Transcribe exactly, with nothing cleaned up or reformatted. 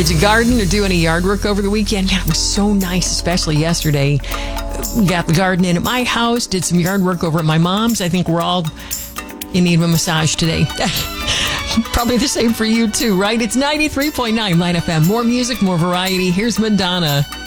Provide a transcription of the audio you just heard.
Did you garden or do any yard work over the weekend? Yeah, it was so nice, especially yesterday. Got the garden in at my house, did some yard work over at my mom's. I think we're all in need of a massage today. Probably the same for you too, right? It's ninety-three point nine Line F M. More music, more variety. Here's Madonna.